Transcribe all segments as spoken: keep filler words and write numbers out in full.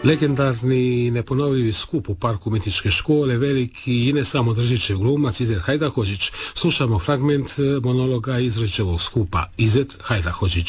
Legendarni neponovljivi skup u parku umjetničke škole, veliki i ne samo Držićev glumac Izet Hajdahodžić. Slušamo fragment monologa iz Držićevog skupa. Izet Hajdahodžić.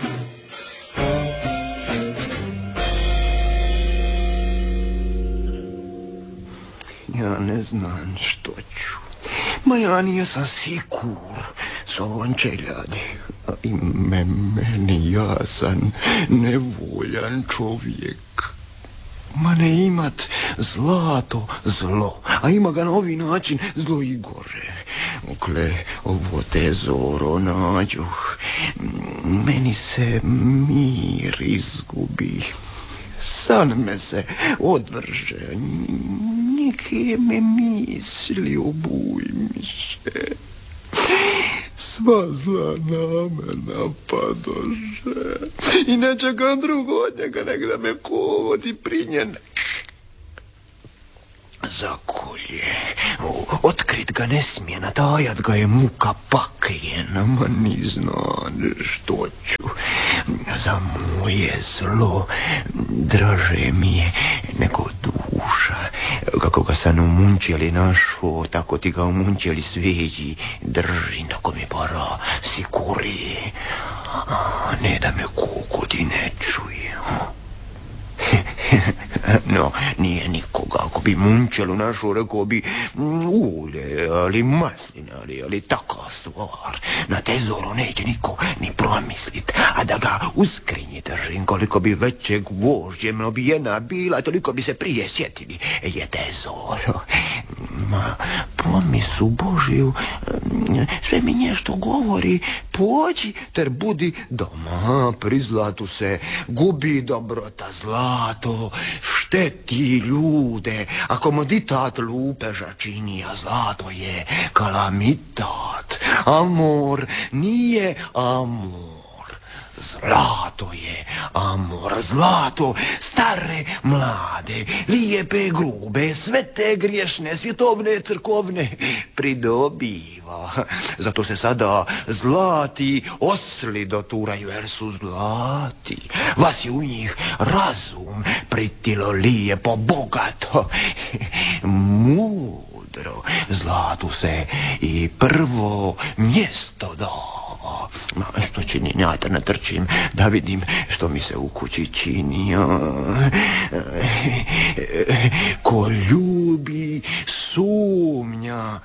Ja ne znam što ću. Ma ja nisam sikur s ovom čeljadi. I me, meni ja sam nevoljan čovjek. Ma ne imat zlato zlo, a ima ga na ovi način zlo i gore. Okle ovo te zoro nađuh, meni se mir izgubi. San me se odvrže, neke me misli obujmiše. Sva zla na me napadože i ne čekam drugo od njega nek da me kovodi prinjen zakolje. Otkrit ga ne smije, nadajat ga je muka pakljena, ma ni znan što ću. Za moje zlo draže mi je nego duša. Kako ga sam u munčeli našo, tako ti ga u munčeli sveđi držim dok mi para sikuri. A ne da me kukodi ne čuje. No, nije nikoga. Ako bi munčelu našu, rekao bi ulje, ali masline, ali, ali taka stvar. Na te zoro neće niko ni promislit. A da ga u skrinji držim, koliko bi većeg vožđem obijena bila, toliko bi se prije sjetili. Je te zoro. Ma, pomisu Božiju, sve mi nešto govori. Pođi ter budi doma. Pri zlatu se gubi dobrota, zlato šteti ljude, a komoditat lupeža čini, a zlato je kalamitat. Amor nije amor. Zlato je amor, zlato stare, mlade, lijepe, grube, svete, griješne, svjetovne, crkovne pridobiva. Zato se sada zlati osli doturaju jer su zlati. Vas je u njih razum pritilo lijepo, bogato, mudro. Zlatu se i prvo mjesto dava. Ma što čini, ja da natrčim da vidim što mi se u kući čini. Ko ljubi sumnja.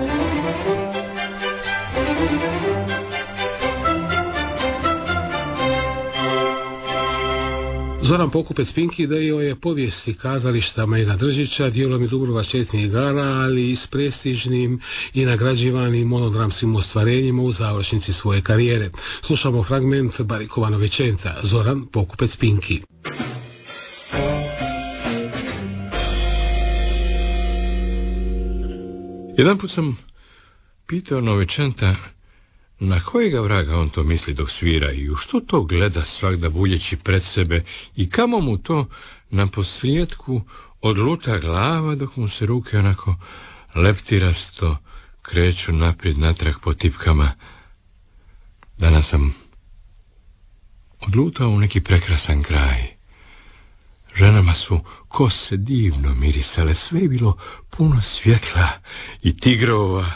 Zoran Pokupec-Pinki idejo je povijesti kazališta Majina Držića, dijelom i dubrovačkih igara, ali i s prestižnim i nagrađivanim monodramskim ostvarenjima u završnici svoje karijere. Slušamo fragment Barikova Novečenta, Zoran Pokupec-Pinki. Jedan put sam pitao Novečenta na kojega vraga on to misli dok svira i u što to gleda svakda buljeći pred sebe i kamo mu to na posljedku odluta glava dok mu se ruke onako leptirasto kreću naprijed natrag po tipkama. Danas sam odlutao u neki prekrasan kraj. Ženama su kose divno mirisale, sve je bilo puno svjetla i tigrova.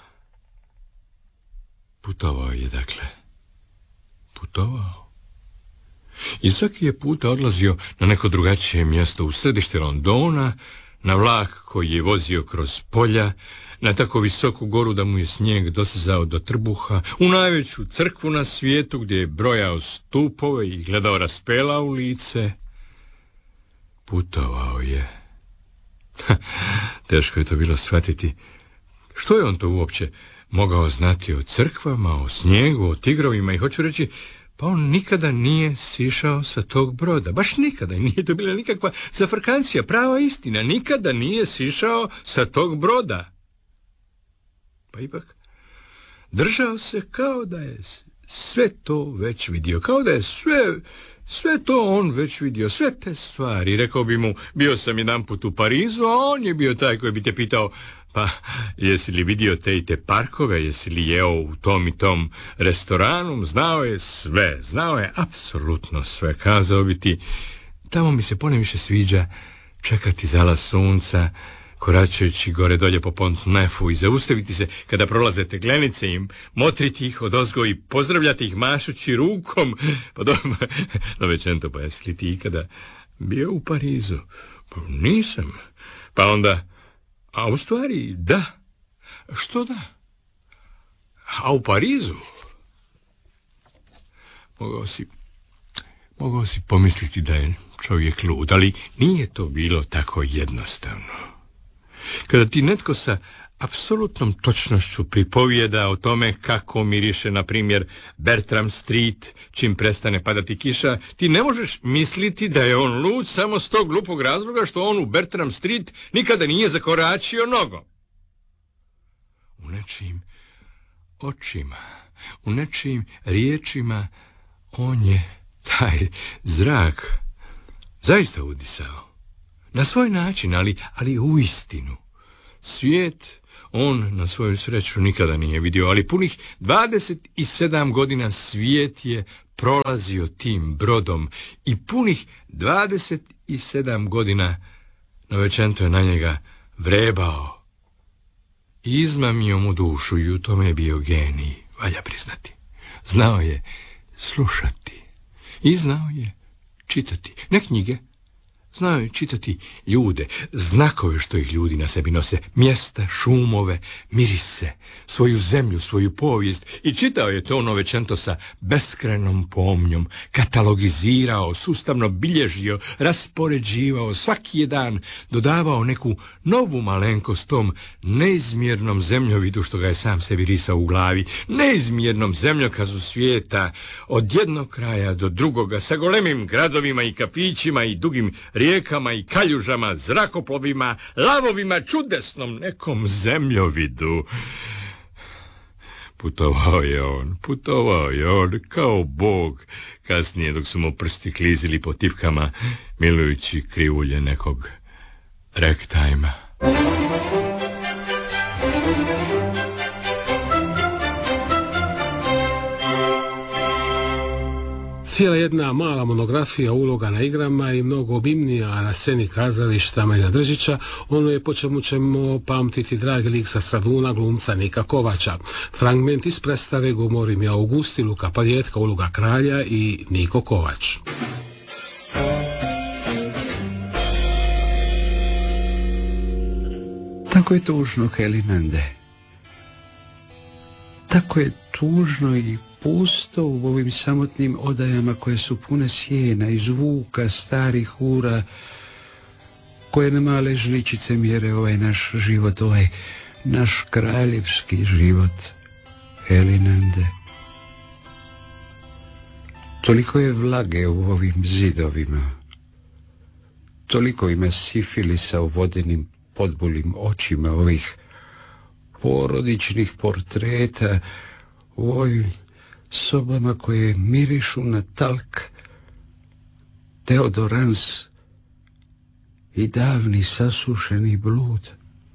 Putovao je, dakle. Putovao. I svaki je puta odlazio na neko drugačije mjesto, u središte Londona, na vlak koji je vozio kroz polja, na tako visoku goru da mu je snijeg dosezao do trbuha, u najveću crkvu na svijetu gdje je brojao stupove i gledao raspela u lice. Putovao je. Teško je to bilo shvatiti. Što je on to uopće mogao znati o crkvama, o snijegu, o tigrovima i hoću reći, pa on nikada nije sišao sa tog broda. Baš nikada. Nije to bila nikakva zafrkancija, prava istina. Nikada nije sišao sa tog broda. Pa ipak držao se kao da je sve to već vidio. Kao da je sve, sve to on već vidio. Sve te stvari. Rekao bi mu, bio sam jedan put u Parizu, a on je bio taj koji bi te pitao, pa jesi li vidio te i te parkove, jesi li jeo u tom i tom restoranu, znao je sve, znao je apsolutno sve, kazao bi ti, tamo mi se ponajviše sviđa čekati zalaz sunca, koračajući gore dolje po Pont Nefu i zaustaviti se kada prolaze teglenice i motriti ih odozgo i pozdravljati ih mašući rukom. Pa dobro, Novecento, pa jesi li ti ikada bio u Parizu? Pa nisam. Pa onda, a u stvari da. Što da? A u Parizu? Mogao si, mogao si pomisliti da je čovjek lud, ali nije to bilo tako jednostavno. Kada ti netko sa apsolutnom točnošću pripovijeda o tome kako miriše, na primjer, Bertram Street čim prestane padati kiša, ti ne možeš misliti da je on lud samo s tog glupog razloga što on u Bertram Street nikada nije zakoračio nogom. U nečijim očima, u nečijim riječima on je taj zrak zaista udisao. Na svoj način, ali, ali u istinu. Svijet on na svoju sreću nikada nije vidio, ali punih dvadeset sedam godina svijet je prolazio tim brodom i punih dvadeset sedam godina Novecento je na njega vrebao i izmamio mu dušu i u tome je bio genij, valja priznati. Znao je slušati i znao je čitati, ne knjige. Znao je čitati ljude, znakove što ih ljudi na sebi nose, mjesta, šumove, mirise, svoju zemlju, svoju povijest i čitao je to Novecento sa beskrajnom pomnjom, katalogizirao, sustavno bilježio, raspoređivao, svaki je dan dodavao neku novu malenkost tom neizmjernom zemljovidu što ga je sam sebi risao u glavi, neizmjernom zemljokazu svijeta, od jednog kraja do drugoga, sa golemim gradovima i kafićima i dugim rijekama i kaljužama, zrakoplovima, lavovima, čudesnom nekom zemljovidu. Putovao je on, putovao je on kao Bog, kasnije dok su mu prsti klizili po tipkama, milujući krivulje nekog rektajma. Cijela jedna mala monografija uloga na igrama i mnogo obimnija na sceni kazališta Marina Držića, ono je po čemu ćemo pamtiti dragi lik sa Straduna, glumca Nika Kovača. Fragment iz predstave Govori mi Augusti, Luka Paljetka, uloga kralja i Niko Kovač. Tako je tužno, Helinande. Tako je tužno i pusto u ovim samotnim odajama koje su pune sjena i zvuka starih ura koje na male žličice mjere ovaj naš život, ovaj naš kraljevski život, Helinande. Toliko je vlage u ovim zidovima, toliko ima sifilisa u vodenim podbulim očima ovih porodičnih portreta u ovim sobama koje mirišu na talk, deodorans i davni sasušeni blud.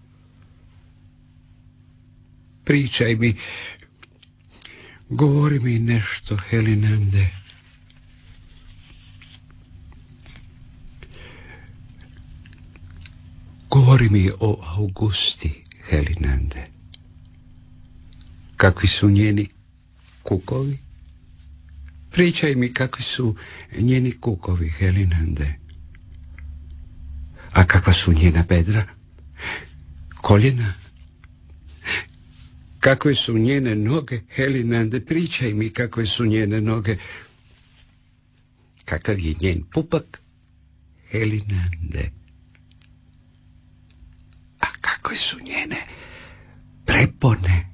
Pričaj mi, govori mi nešto, Helinande. Govori mi o Augusti, Helinande. Kakvi su njeni kukovi? Pričaj mi kakvi su njeni kukovi, Helinande. A kakva su njena bedra? Koljena? Kakve su njene noge, Helinande? Pričaj mi kakve su njene noge. Kakav je njen pupak, Helinande? A kakve su njene prepone?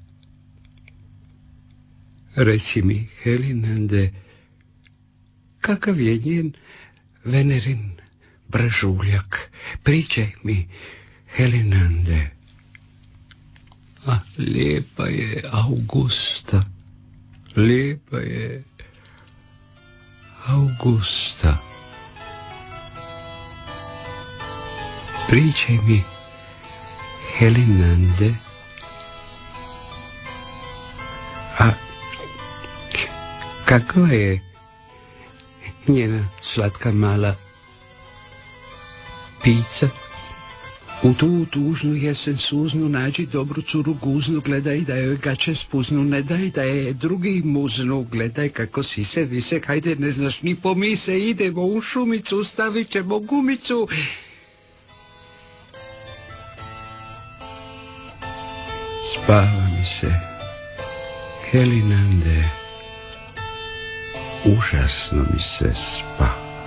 Reci mi, Helinande, kakav je njen Venerin brežuljak? Pričaj mi, Helinande. A lijepa je Augusta, lijepa je Augusta. Pričaj mi, Helinande. A kakva je njena slatka mala pica. U tu tužnu jesen suznu, nađi dobru curu guznu, gledaj da joj gače spuznu, ne daj da je drugi muznu, gledaj kako si se visek, hajde ne znaš ni pomise, idemo u šumicu, stavit ćemo gumicu. Spava mi se, Helinande, užasno mi se spava.